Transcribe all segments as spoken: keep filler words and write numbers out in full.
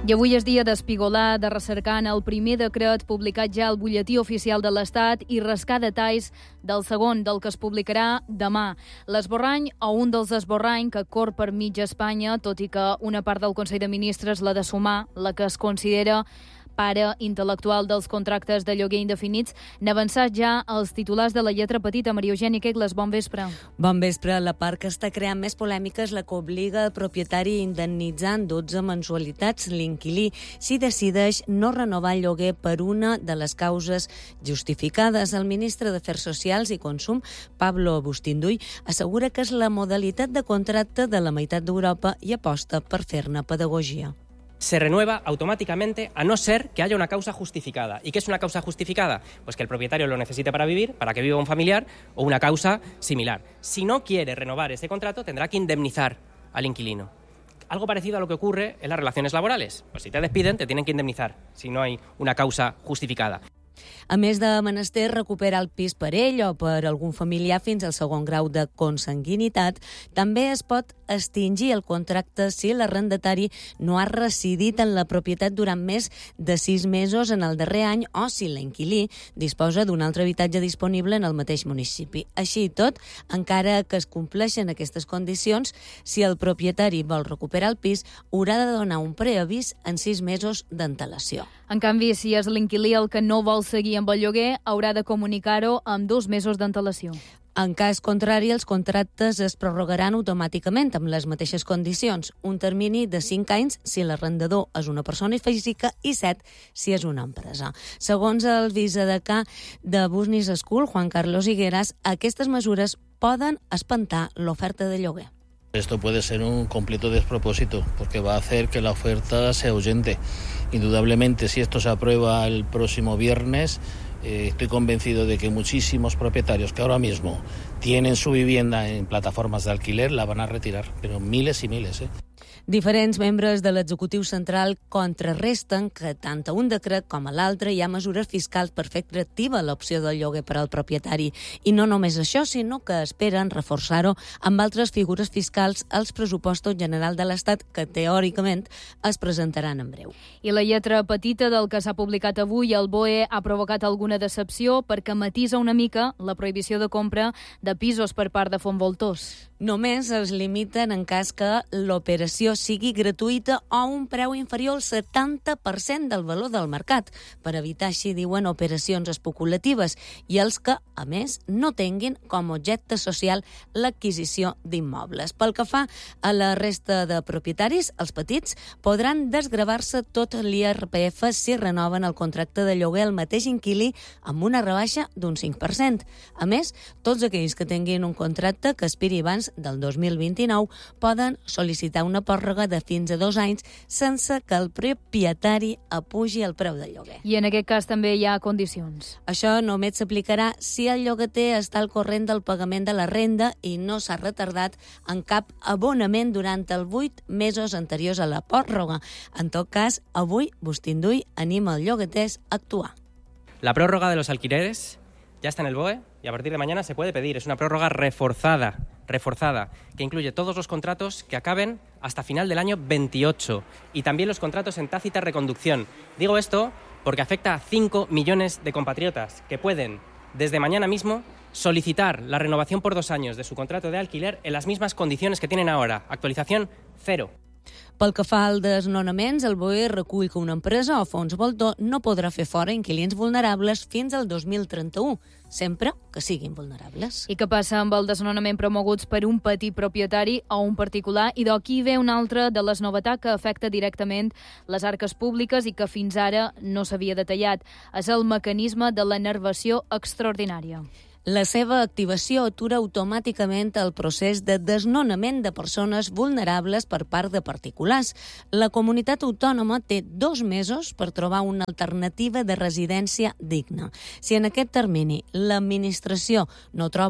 I avui és dia d'espigolar, de recercar en el primer decret publicat ja al butlletí oficial de l'Estat i rascar detalls del segon, del que es publicarà demà. L'esborrany o un dels esborrany que corre per mitja Espanya, tot i que una part del Consell de Ministres l'ha de sumar, la que es considera pare intel·lectual dels contractes de lloguer indefinits. N'ha avançat ja els titulars de la lletra petita. Maria Eugènia Quegles, bon vespre. Bon vespre. La part que està creant més polèmiques la que obliga el propietari a indemnitzar en dotze mensualitats l'inquilí si decideix no renovar el lloguer per una de les causes justificades. El ministre d'Afers Socials i Consum, Pablo Bustinduy, assegura que és la modalitat de contracte de la meitat d'Europa i aposta per fer-ne pedagogia. Se renueva automáticamente a no ser que haya una causa justificada. ¿Y qué es una causa justificada? Pues que el propietario lo necesite para vivir, para que viva un familiar o una causa similar. Si no quiere renovar ese contrato, tendrá que indemnizar al inquilino. Algo parecido a lo que ocurre en las relaciones laborales. Pues si te despiden, te tienen que indemnizar si no hay una causa justificada. A més de menester recuperar el pis per ell o per algun familiar fins al segon grau de consanguinitat, també es pot extingir el contracte si l'arrendatari no ha residit en la propietat durant més de sis mesos en el darrer any o si l'inquilí disposa d'un altre habitatge disponible en el mateix municipi. Així i tot, encara que es compleixen aquestes condicions, si el propietari vol recuperar el pis, haurà de donar un preavís en sis mesos d'antelació. En canvi, si és l'inquilí el que no vol seguir amb el lloguer, haurà de comunicar-ho amb dos mesos d'antelació. En cas contrari, els contractes es prorrogaran automàticament amb les mateixes condicions. Un termini de cinc anys si l'arrendador és una persona física i set si és una empresa. Segons el vicedecà de Business School, Juan Carlos Higueras, aquestes mesures poden espantar l'oferta de lloguer. Esto puede ser un completo despropósito porque va a hacer que la oferta se ahuyente. Indudablemente, si esto se aprueba el próximo viernes, eh, estoy convencido de que muchísimos propietarios que ahora mismo tienen su vivienda en plataformas de alquiler la van a retirar, pero miles y miles, ¿eh? Diferents membres de l'executiu central contrarresten que tant a un decret com a l'altre hi ha mesures fiscals per fer atractiva l'opció del lloguer per al propietari. I no només això, sinó que esperen reforçar-ho amb altres figures fiscals als pressupostos generals de l'Estat que teòricament es presentaran en breu. I la lletra petita del que s'ha publicat avui, el B O E ha provocat alguna decepció perquè matisa una mica la prohibició de compra de pisos per part de fondvoltors. Només es limiten en cas que l'operació sigui gratuïta o un preu inferior al setanta per cent del valor del mercat, per evitar, així diuen, operacions especulatives, i els que, a més, no tinguin com a objecte social l'adquisició d'immobles. Pel que fa a la resta de propietaris, els petits podran desgravar-se tot l'I R P F si renoven el contracte de lloguer al mateix inquilí amb una rebaixa d'un cinc per cent. A més, tots aquells que tinguin un contracte que aspiri abans del dos mil vint-i-nou poden sol·licitar una pròrroga de fins a dos anys sense que el propietari apugi el preu del lloguer. I en aquest cas també hi ha condicions. Això només s'aplicarà si el llogater està al corrent del pagament de la renda i no s'ha retardat en cap abonament durant els vuit mesos anteriors a la pròrroga. En tot cas, avui Bustinduy anima els llogaters a actuar. La prórroga de los alquileres ya está en el B O E y a partir de mañana se puede pedir. Es una prórroga reforzada, reforzada, que incluye todos los contratos que acaben hasta final del año veintiocho y también los contratos en tácita reconducción. Digo esto porque afecta a cinco millones de compatriotas que pueden, desde mañana mismo, solicitar la renovación por dos años de su contrato de alquiler en las mismas condiciones que tienen ahora. Actualización cero. Pel que fa al desnonaments, el B O E recull que una empresa o fons voltor no podrà fer fora inquilins vulnerables fins al dos mil trenta-u, sempre que siguin vulnerables. I què passa amb el desnonament promoguts per un petit propietari o un particular? I d'aquí ve una altra de les novetats que afecta directament les arques públiques i que fins ara no s'havia detallat. És el mecanisme de l'enervació extraordinària. La seva activació atura automàticament el procés de desnonament de persones vulnerables per part de particulars. La comunitat autònoma té dos mesos per trobar una alternativa de residència digna. Si en aquest termini l'administració no troba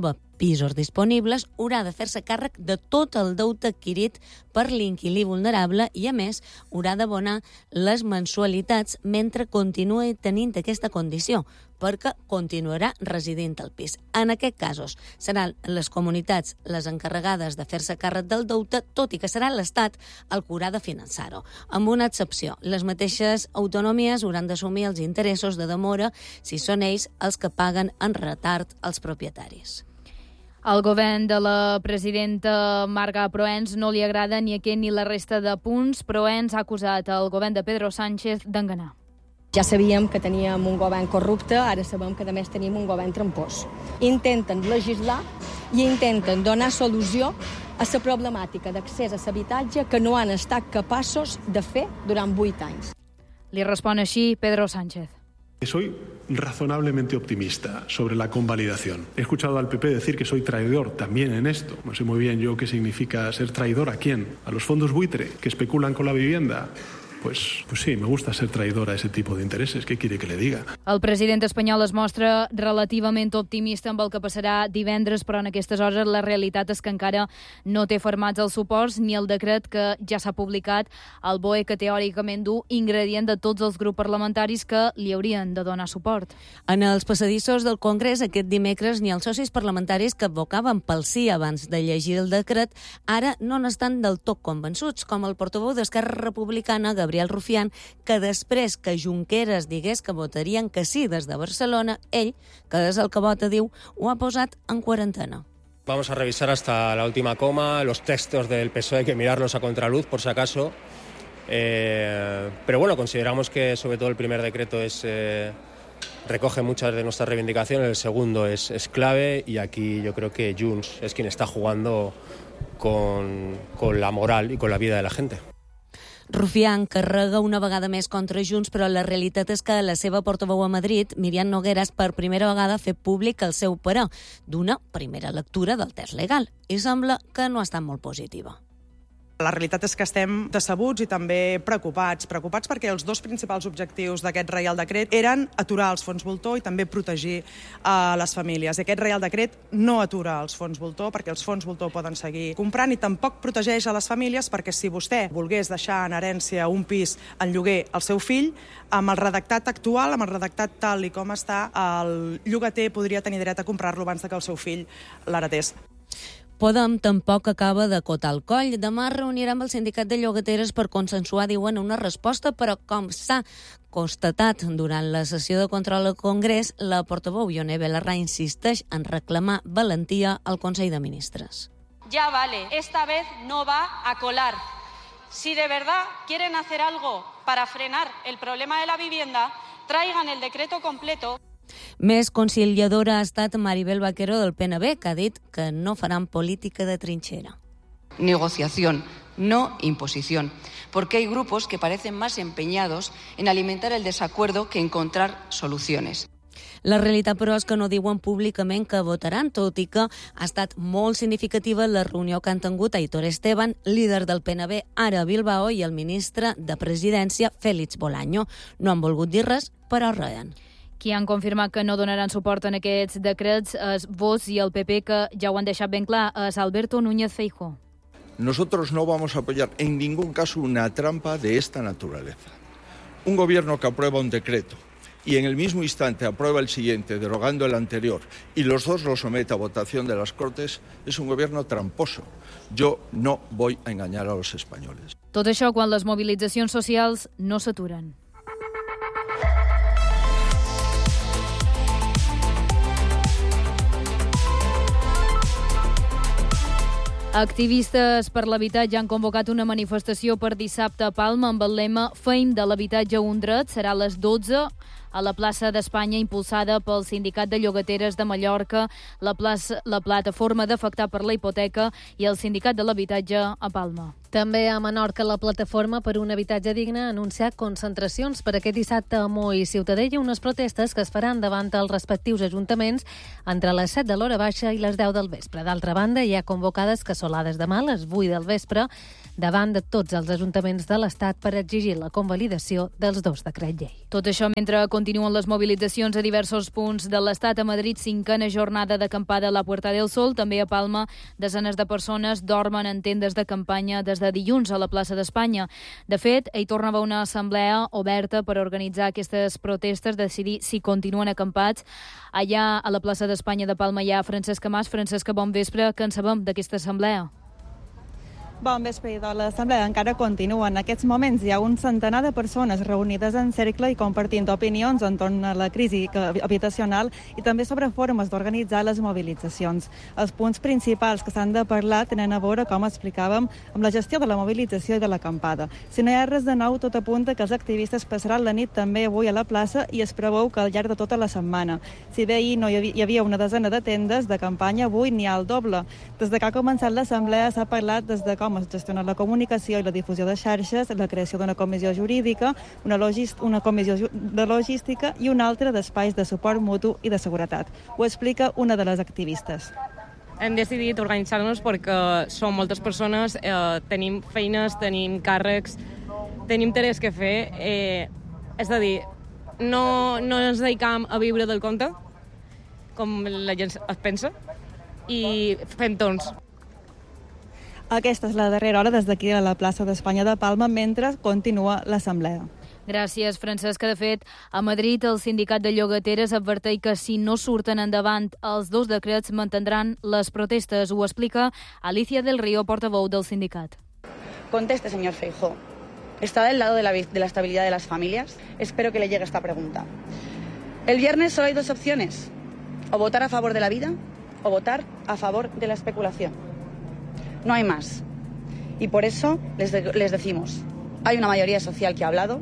pisos disponibles, haurà de fer-se càrrec de tot el deute adquirit per l'inquilí vulnerable i, a més, haurà d'abonar les mensualitats mentre continuï tenint aquesta condició, perquè continuarà residint al pis. En aquests casos, seran les comunitats les encarregades de fer-se càrrec del deute, tot i que serà l'Estat el que haurà de finançar-ho. Amb una excepció, les mateixes autonomies hauran d'assumir els interessos de demora si són ells els que paguen en retard als propietaris. Al govern de la presidenta Marga Proens no li agrada ni aquest ni la resta de punts. Proens ha acusat el govern de Pedro Sánchez d'enganar. Ja sabíem que teníem un govern corrupte, ara sabem que a més tenim un govern trampós. Intenten legislar i intenten donar solució a la problemàtica d'accés a l'habitatge que no han estat capaços de fer durant vuit anys. Li respon així Pedro Sánchez. Soy razonablemente optimista sobre la convalidación. He escuchado al P P decir que soy traidor también en esto. No sé muy bien yo qué significa ser traidor. ¿A quién? ¿A los fondos buitre que especulan con la vivienda? Pues, pues sí, me gusta ser traidor a ese tipo de intereses. ¿Qué quiere que le diga? El president espanyol es mostra relativament optimista amb el que passarà divendres, però en aquestes hores la realitat és que encara no té formats els suports ni el decret que ja s'ha publicat al B O E, que teòricament du ingredient de tots els grups parlamentaris que li haurien de donar suport. En els passadissos del Congrés aquest dimecres ni els socis parlamentaris que advocaven pel sí abans de llegir el decret ara no n'estan del tot convençuts, com el portaveu d'Esquerra Republicana, Gabriel Gabriel Rufián, que després que Junqueras digués que votarien que sí des de Barcelona, ell, que és el que vota, diu, ho ha posat en quarantena. Vamos a revisar hasta la última coma, los textos del P S O E hay que mirarlos a contraluz, por si acaso. Eh, pero bueno, consideramos que sobre todo el primer decreto es... Eh, recoge muchas de nuestras reivindicaciones, el segundo es, es clave y aquí yo creo que Junts es quien está jugando con, con la moral y con la vida de la gente. Rufián carrega una vegada més contra Junts, però la realitat és que la seva portaveu a Madrid, Míriam Nogueras, per primera vegada ha fet públic el seu parer d'una primera lectura del text legal i sembla que no ha estat molt positiva. La realitat és que estem decebuts i també preocupats. Preocupats perquè els dos principals objectius d'aquest Reial Decret eren aturar els fons voltor i també protegir uh, les famílies. I aquest Reial Decret no atura els fons voltor perquè els fons voltor poden seguir comprant i tampoc protegeix a les famílies perquè si vostè volgués deixar en herència un pis en lloguer al seu fill, amb el redactat actual, amb el redactat tal i com està, el llogater podria tenir dret a comprar-lo abans que el seu fill l'heretés. Podem tampoc acaba d'acotar el coll. Demà reunirem el sindicat de llogateres per consensuar, diuen, una resposta, però com s'ha constatat durant la sessió de control al Congrés, la portaveu Ione Belarra insisteix en reclamar valentia al Consell de Ministres. Ya vale, esta vez no va a colar. Si de verdad quieren hacer algo para frenar el problema de la vivienda, traigan el decreto completo. Més conciliadora ha estat Maribel Vaquero del P N B, que ha dit que no faran política de trinchera. Negociación, no imposición, porque hay grupos que parecen más empeñados en alimentar el desacuerdo que encontrar soluciones. La realitat, però, és que no diuen públicament que votaran, tot i que ha estat molt significativa la reunió que han tingut Aitor Esteban, líder del P N B, ara a Bilbao, i el ministre de Presidència, Félix Bolaño. No han volgut dir res, però reien. Qui han confirmat que no donaran suport en aquests decrets és Vox i el P P, que ja ho han deixat ben clar, és Alberto Núñez Feijóo. Nosotros no vamos a apoyar en ningún caso una trampa de esta naturaleza. Un gobierno que aprueba un decreto y en el mismo instante aprueba el siguiente, derogando el anterior, y los dos lo somete a votación de las Cortes, es un gobierno tramposo. Yo no voy a engañar a los españoles. Tot això quan les mobilitzacions socials no s'aturen. Activistes per l'habitatge han convocat una manifestació per dissabte a Palma amb el lema Fem de l'habitatge un dret. Serà a les dotze a la plaça d'Espanya, impulsada pel Sindicat de Llogateres de Mallorca, la, plaça, la plataforma d'afectar per la hipoteca i el Sindicat de l'Habitatge a Palma. També a Menorca, la plataforma per un habitatge digne ha anunciat concentracions per aquest dissabte a Mo i Ciutadella, unes protestes que es faran davant els respectius ajuntaments entre les set de l'hora baixa i les deu del vespre. D'altra banda, hi ha convocades cassolades demà a les vuit del vespre davant de tots els ajuntaments de l'Estat per exigir la convalidació dels dos decrets llei. Tot això mentre continuen les mobilitzacions a diversos punts de l'Estat. A Madrid, cinquena jornada d'acampada a la Puerta del Sol. També a Palma, desenes de persones dormen en tendes de campanya des de dilluns a la plaça d'Espanya. De fet, hi torna a haver una assemblea oberta per organitzar aquestes protestes, decidir si continuen acampats. Allà a la plaça d'Espanya de Palma hi ha Francesca Mas. Francesca, bon vespre. Què en sabem d'aquesta assemblea? Bon vespre, idò. L'assemblea encara continua. En aquests moments hi ha un centenar de persones reunides en cercle i compartint opinions entorn a la crisi habitacional i també sobre formes d'organitzar les mobilitzacions. Els punts principals que s'han de parlar tenen a veure, com explicàvem, amb la gestió de la mobilització i de l'acampada. Si no hi ha res de nou, tot apunta que els activistes passaran la nit també avui a la plaça i es preveu que al llarg de tota la setmana. Si bé ahir no hi havia una desena de tendes de campanya, avui n'hi ha el doble. Des de que ha començat l'assemblea s'ha parlat des de com es gestiona la comunicació i la difusió de xarxes, la creació d'una comissió jurídica, una, logist, una comissió de logística i una altra d'espais de suport mutu i de seguretat. Ho explica una de les activistes. Hem decidit organitzar-nos perquè som moltes persones, eh, tenim feines, tenim càrrecs, tenim tarees que fer. Eh, és a dir, no, no ens dedicam a viure del conte, com la gent es pensa, i fem torns. Aquesta és la darrera hora des d'aquí a la plaça d'Espanya de Palma mentre continua l'assemblea. Gràcies, Francesca. De fet, a Madrid el sindicat de llogateres adverteix que si no surten endavant els dos decrets mantindran les protestes. Ho explica Alicia del Río, portaveu del sindicat. Conteste, señor Feijóo. ¿Está del lado de la, de la estabilidad de las familias? Espero que le llegue esta pregunta. El viernes solo hay dos opciones. O votar a favor de la vida o votar a favor de la especulación. No hay más. Y por eso les, de, les decimos, hay una mayoría social que ha hablado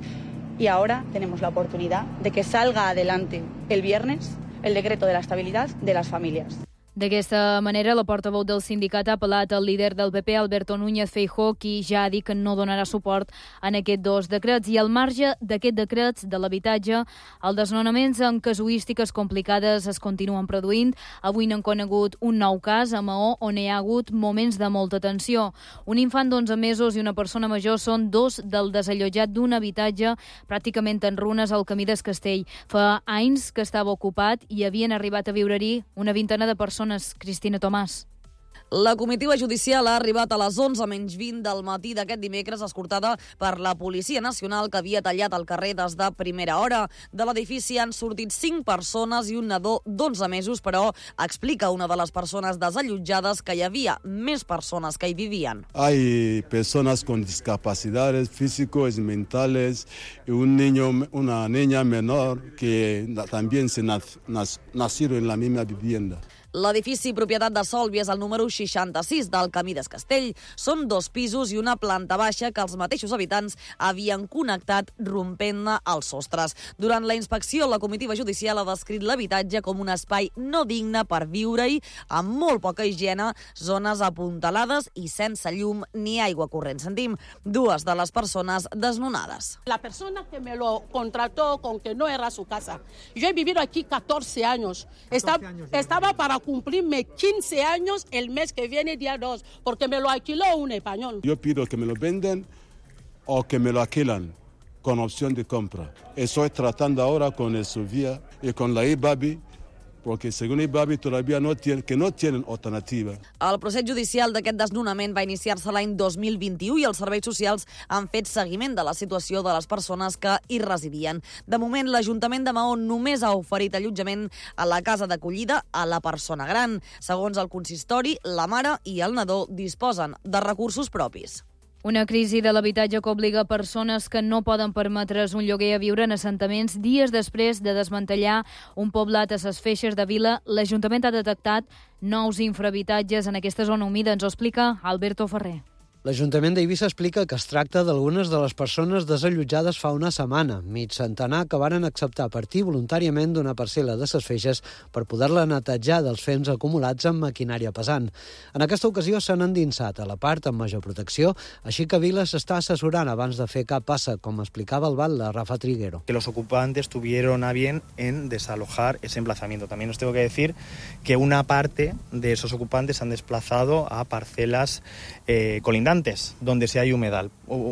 y ahora tenemos la oportunidad de que salga adelante el viernes el decreto de la estabilidad de las familias. D'aquesta manera, la portaveu del sindicat ha apel·lat al líder del P P, Alberto Núñez Feijóo, qui ja ha dit que no donarà suport en aquests dos decrets. I al marge d'aquests decrets de l'habitatge, els desnonaments amb casuístiques complicades es continuen produint. Avui n'han conegut un nou cas a Maó, on hi ha hagut moments de molta tensió. Un infant d'onze mesos i una persona major són dos del desallotjat d'un habitatge pràcticament en runes al camí del Castell. Fa anys que estava ocupat i havien arribat a viure-hi una vintena de persones. Cristina Tomàs. La comitiva judicial ha arribat a les onze menys vint del matí d'aquest dimecres, escortada per la Policia Nacional, que havia tallat el carrer des de primera hora. De l'edifici han sortit cinc persones i un nadó d'onze mesos, però explica una de les persones desallotjades que hi havia més persones que hi vivien. Hay personas con discapacidades físicos y mentales y un niño, una niña menor que también se nac, nac, nacieron en la misma vivienda. L'edifici propietat de Sòlvia és el número seixanta-sis del Camí del Castell. Són dos pisos i una planta baixa que els mateixos habitants havien connectat rompent-ne els sostres. Durant la inspecció, la comitiva judicial ha descrit l'habitatge com un espai no digne per viure-hi, amb molt poca higiene, zones apuntalades i sense llum ni aigua corrent. Sentim dues de les persones desnonades. La persona que me lo contrató con que no era su casa. Yo he vivido aquí catorce años. Está, estaba para cumplirme quince años el mes que viene, día dos, porque me lo alquiló un español. Yo pido que me lo venden o que me lo alquilan con opción de compra. Estoy tratando ahora con el Sovía y con la IBABI, porque según IBABI todavía no tienen, que no tienen alternativa. El procés judicial d'aquest desnonament va iniciar-se l'any dos mil vint-i-u i els serveis socials han fet seguiment de la situació de les persones que hi residien. De moment, l'Ajuntament de Maó només ha oferit allotjament a la casa d'acollida a la persona gran. Segons el consistori, la mare i el nadó disposen de recursos propis. Una crisi de l'habitatge que obliga persones que no poden permetre's un lloguer a viure en assentaments. Dies després de desmantellar un poblat a ses Feixes de Vila, l'Ajuntament ha detectat nous infrahabitatges en aquesta zona humida. Ens ho explica Alberto Ferrer. L'Ajuntament d'Eivissa explica que es tracta d'algunes de les persones desallotjades fa una setmana, mig centenar que varen acceptar partir voluntàriament d'una parcel·la de ses Feixes per poder-la netejar dels fems acumulats amb maquinària pesant. En aquesta ocasió s'han endinsat a la part amb major protecció, així que Vila s'està assessorant abans de fer cap passa, com explicava el batlle Rafa Triguero. Que los ocupantes tuvieron a bien en desalojar ese emplazamiento. También os tengo que decir que una parte de esos ocupantes han desplazado a parcelas eh, colindantes. colindantes, donde si hay humedal.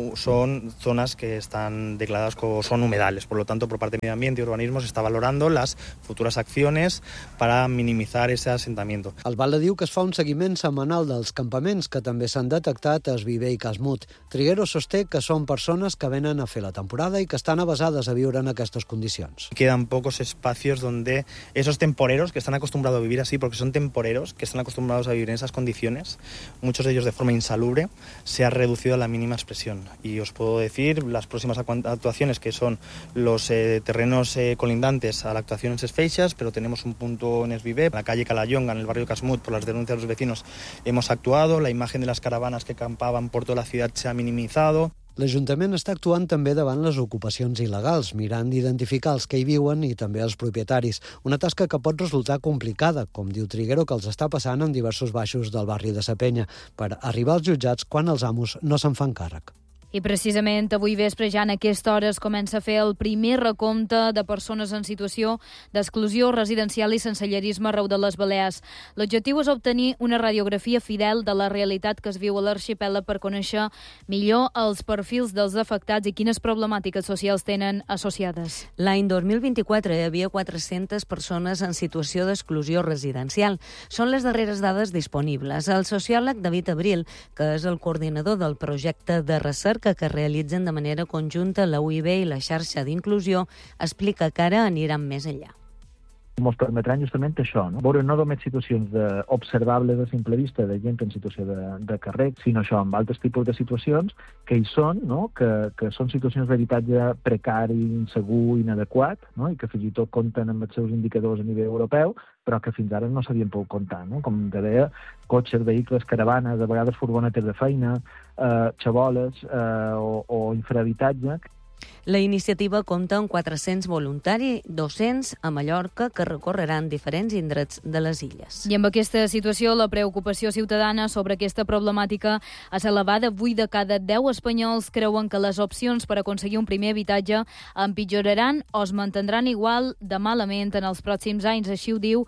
Son zonas que están declaradas como son humedales. Por lo tanto, por parte de Medio Ambiente y Urbanismo se está valorando las futuras acciones para minimizar ese asentamiento. El Vale diu que es fa un seguiment setmanal dels campaments que també s'han detectat a Esviver i Casmut. Triguero sosté que són persones que venen a fer la temporada i que estan avasades a viure en aquestes condicions. Quedan pocos espacios donde esos temporeros que están acostumbrados a vivir así, porque son temporeros que están acostumbrados a vivir en esas condiciones, muchos de ellos de forma insalubre, se ha reducido a la mínima expresión. Y os puedo decir, las próximas actuaciones que son los eh, terrenos eh, colindantes a la actuación en Ses Feixas, pero tenemos un punto en Esviver, en la calle Calallonga, en el barrio Casmut, por las denuncias de los vecinos hemos actuado, la imagen de las caravanas que acampaban por toda la ciudad se ha minimizado. L'Ajuntament està actuant també davant les ocupacions il·legals, mirant d'identificar els que hi viuen i també els propietaris. Una tasca que pot resultar complicada, com diu Triguero, que els està passant en diversos baixos del barri de Sa Penya, per arribar als jutjats quan els amos no se'n fan càrrec. I precisament avui vespre, ja en aquesta hora, es comença a fer el primer recompte de persones en situació d'exclusió residencial i sensellerisme arreu de les Balears. L'objectiu és obtenir una radiografia fidel de la realitat que es viu a l'arxipèlag per conèixer millor els perfils dels afectats i quines problemàtiques socials tenen associades. L'any dos mil vint-i-quatre hi havia quatre-centes persones en situació d'exclusió residencial. Són les darreres dades disponibles. El sociòleg David Abril, que és el coordinador del projecte de recerca que realitzen de manera conjunta la U I B i la xarxa d'inclusió, explica que ara aniran més enllà. Ens permetran justament això, no? Veure no només situacions de, observables a simple vista de gent en situació de, de carrer, sinó això, amb altres tipus de situacions que hi són, no? que, que són situacions d'habitatge precari, insegur, inadequat, no? I que fins i tot compten amb els seus indicadors a nivell europeu, però que fins ara no s'havien pogut comptar, no? Com te deia, cotxes, vehicles, caravanes, de vegades furgonetes de feina, eh, xaboles eh, o, o infrahabitatge. La iniciativa compta amb quatre-cents voluntaris, dos-cents a Mallorca, que recorreran diferents indrets de les illes. I amb aquesta situació, la preocupació ciutadana sobre aquesta problemàtica és elevada. vuit de cada deu espanyols creuen que les opcions per aconseguir un primer habitatge empitjoraran o es mantindran igual de malament en els pròxims anys. Així ho diu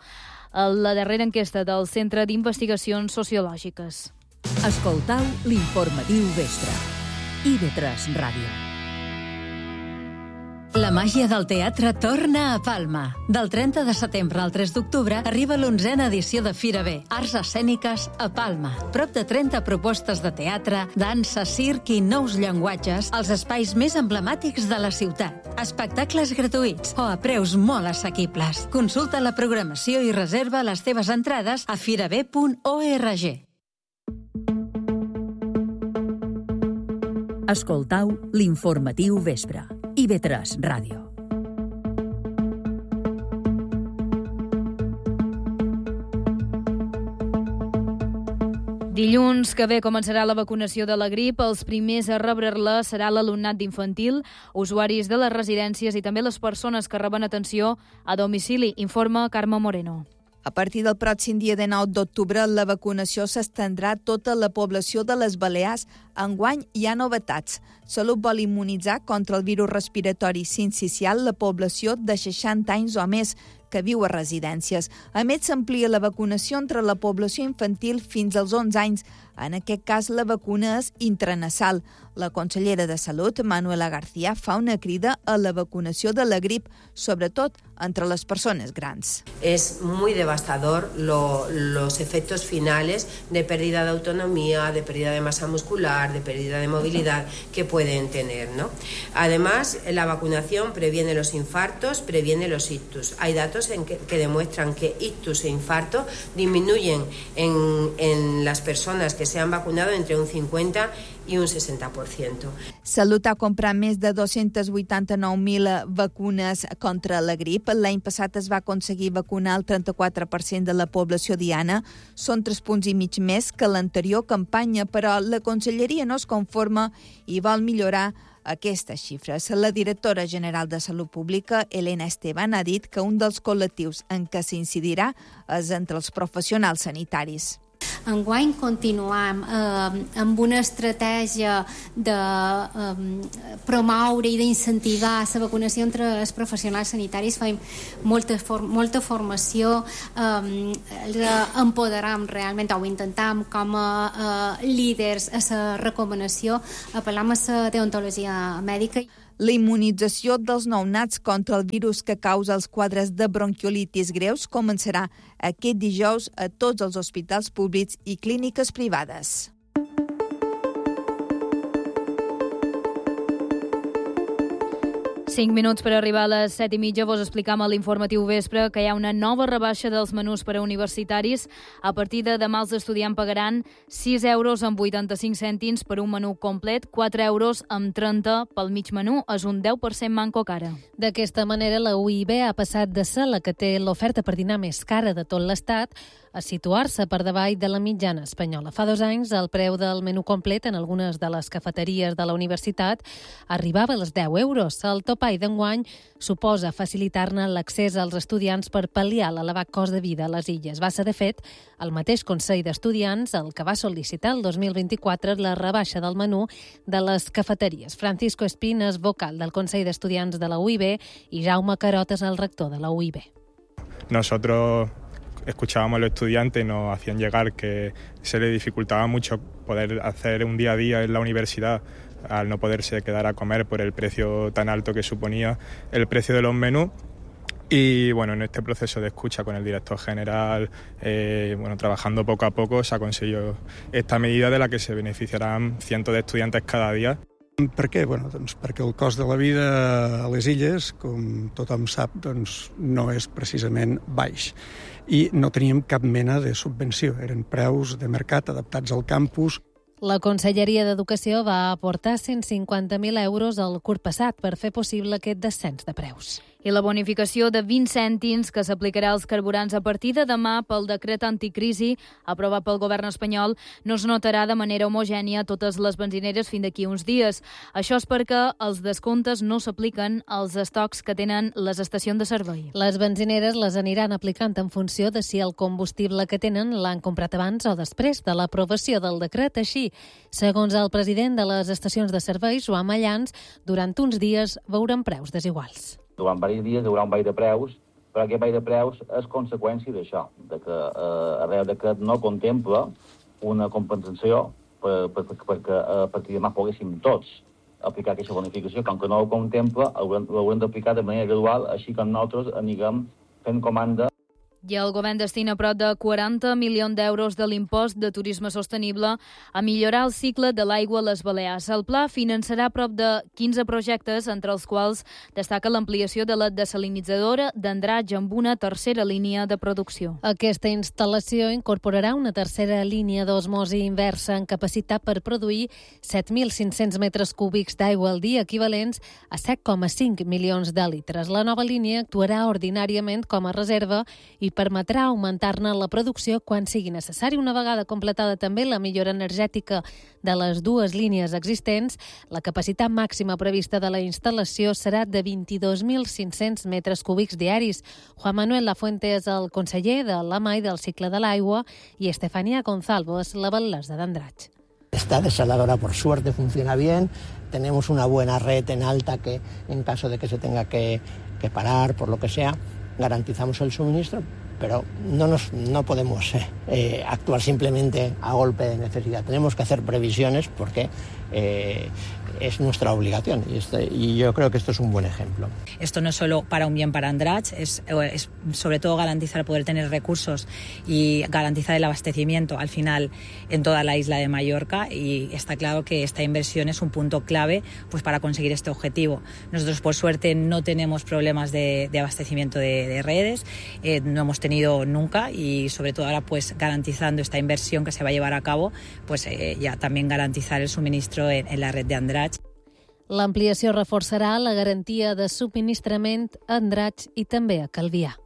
la darrera enquesta del Centre d'Investigacions Sociològiques. Escoltau l'informatiu vespre. I V tres Ràdio. La màgia del teatre torna a Palma. Del trenta de setembre al tres d'octubre arriba l'onzena edició de Fira B, Arts Escèniques a Palma. Prop de trenta propostes de teatre, dansa, circ i nous llenguatges als espais més emblemàtics de la ciutat. Espectacles gratuïts o a preus molt assequibles. Consulta la programació i reserva les teves entrades a firab punt org. Escoltau l'informatiu vespre. I V tres Ràdio. Dilluns que ve començarà la vacunació de la grip. Els primers a rebre-la serà l'alumnat d'infantil, usuaris de les residències i també les persones que reben atenció a domicili, informa Carme Moreno. A partir del pròxim dia dinou d'octubre, la vacunació s'estendrà a tota la població de les Balears. Enguany hi ha novetats. Salut vol immunitzar contra el virus respiratori sincicial la població de seixanta anys o més que viu a residències. A més, s'amplia la vacunació entre la població infantil fins als onze anys. En aquest cas, la vacuna és intranasal. La consellera de Salut, Manuela García, fa una crida a la vacunació de la grip, sobretot entre les persones grans. Es muy devastador lo, los efectos finales de pérdida de autonomía, de pérdida de masa muscular, de pérdida de movilidad que pueden tener, ¿no? Además, la vacunación previene los infartos, previene los ictus. Hay datos en que, que demuestran que ictus e infarto disminuyen en, en las personas que se han vacunado entre un cincuenta i un seixanta per cent. Salut ha comprat més de dos-cents vuitanta-nou mil vacunes contra la grip. L'any passat es va aconseguir vacunar el trenta-quatre per cent de la població diana. Són tres punts i mig més que l'anterior campanya, però la Conselleria no es conforma i vol millorar aquestes xifres. La directora general de Salut Pública, Elena Esteban, ha dit que un dels col·lectius en què s'incidirà és entre els professionals sanitaris. Enguany continuam eh, amb una estratègia de eh, promoure i d'incentivar la vacunació entre els professionals sanitaris. Fem molta, for molta formació, eh, empoderam realment, o intentem com a eh, líders a la recomanació, apel·lam a la deontologia mèdica. La immunització dels nounats contra el virus que causa els quadres de bronquiolitis greus començarà aquest dijous a tots els hospitals públics i clíniques privades. Cinc minuts per arribar a les set i mitja. Vos explicam a l'informatiu vespre que hi ha una nova rebaixa dels menús per a universitaris. A partir de demà els estudiants pagaran sis euros amb vuitanta-cinc cèntims per un menú complet, quatre euros amb trenta pel mig menú. És un deu per cent manco cara. D'aquesta manera, la U I B ha passat de ser la que té l'oferta per dinar més cara de tot l'Estat a situar-se per davall de la mitjana espanyola. Fa dos anys, el preu del menú complet en algunes de les cafeteries de la universitat arribava als deu euros. El topall d'enguany suposa facilitar-ne l'accés als estudiants per pal·liar l'elevat cost de vida a les illes. Va ser, de fet, el mateix Consell d'Estudiants el que va sol·licitar el dos mil vint-i-quatre la rebaixa del menú de les cafeteries. Francisco Espín és vocal del Consell d'Estudiants de la U I B i Jaume Carot és el rector de la U I B. Nosotros escuchábamos a los estudiantes y nos hacían llegar que se les dificultaba mucho poder hacer un día a día en la universidad al no poderse quedar a comer por el precio tan alto que suponía el precio de los menús. Y bueno, en este proceso de escucha con el director general, eh, bueno, trabajando poco a poco, se ha conseguido esta medida de la que se beneficiarán cientos de estudiantes cada día. Per què? Bueno, doncs perquè el cost de la vida a les illes, com tothom sap, doncs no és precisament baix. I no teníem cap mena de subvenció. Eren preus de mercat adaptats al campus. La Conselleria d'Educació va aportar cent cinquanta mil euros el curs passat per fer possible aquest descens de preus. I la bonificació de vint cèntims que s'aplicarà als carburants a partir de demà pel decret anticrisi aprovat pel govern espanyol no es notarà de manera homogènia a totes les benzineres fins d'aquí uns dies. Això és perquè els descomptes no s'apliquen als estocs que tenen les estacions de servei. Les benzineres les aniran aplicant en funció de si el combustible que tenen l'han comprat abans o després de l'aprovació del decret. Així, segons el president de les estacions de servei, Joan Mallans, durant uns dies veurem preus desiguals. Durant diversos dies hi haurà un ball de preus, però aquest ball de preus és conseqüència d'això, de que eh, el Reial Decret no contempla una compensació per, per, per, perquè a partir de demà poguéssim tots aplicar aquesta bonificació. Com que no ho contempla, l'haurem d'aplicar de manera gradual, així que nosaltres anirem fent comanda. I el govern destina prop de quaranta milions d'euros de l'impost de turisme sostenible a millorar el cicle de l'aigua a les Balears. El pla finançarà prop de quinze projectes, entre els quals destaca l'ampliació de la desalinitzadora d'Andratx amb una tercera línia de producció. Aquesta instal·lació incorporarà una tercera línia d'osmosi inversa en capacitat per produir set mil cinc-cents metres cúbics d'aigua al dia, equivalents a set coma cinc milions de litres. La nova línia actuarà ordinàriament com a reserva i permetrà augmentar-ne la producció quan sigui necessari. Una vegada completada també la millora energètica de les dues línies existents, la capacitat màxima prevista de la instal·lació serà de vint-i-dos mil cinc-cents metres cúbics diaris. Juan Manuel Lafuente és el conseller de l'A M A I del cicle de l'aigua i Estefania Gonzalvo és la batllessa d'Andratx. Esta desaladora, por suerte, funciona bien. Tenemos una buena red en alta que, en caso de que se tenga que, que parar, por lo que sea, garantizamos el suministro, pero no, nos, no podemos eh, eh, actuar simplemente a golpe de necesidad. Tenemos que hacer previsiones porque eh, es nuestra obligación y, este, y yo creo que esto es un buen ejemplo. Esto no es solo para un bien para Andratx, es, es sobre todo garantizar poder tener recursos y garantizar el abastecimiento al final en toda la isla de Mallorca, y está claro que esta inversión es un punto clave pues para conseguir este objetivo. Nosotros por suerte no tenemos problemas de, de abastecimiento de, de redes, eh, no hemos tenido nunca, y sobre todo ahora pues garantizando esta inversión que se va a llevar a cabo, pues eh, ya también garantizar el suministro en, en la red de Andratx. L'ampliació reforçarà la garantia de subministrament a Andratx i també a Calvià.